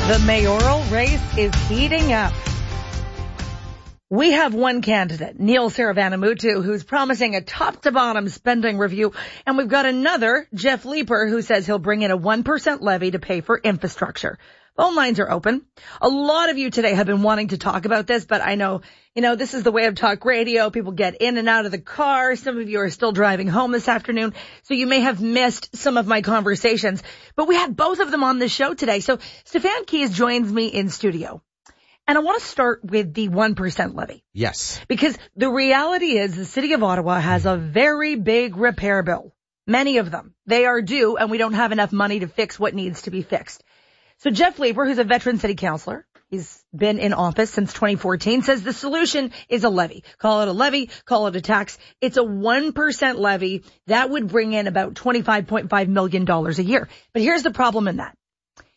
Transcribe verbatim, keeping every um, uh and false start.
The mayoral race is heating up. We have one candidate, Neil Saravanamuttu, who's promising a top-to-bottom spending review, and we've got another, Jeff Leeper, who says he'll bring in a one percent levy to pay for infrastructure. Phone lines are open. A lot of you today have been wanting to talk about this, but I know, you know, this is the way of talk radio. People get in and out of the car. Some of you are still driving home this afternoon, so you may have missed some of my conversations. But we had both of them on the show today. So Stefan Keys joins me in studio. And I want to start with the one percent levy. Yes. Because the reality is the city of Ottawa has a very big repair bill. Many of them. They are due, and we don't have enough money to fix what needs to be fixed. So Jeff Leeper, who's a veteran city councillor, he's been in office since twenty fourteen, says the solution is a levy. Call it a levy, call it a tax. It's a one percent levy. That would bring in about twenty-five point five million dollars a year. But here's the problem in that.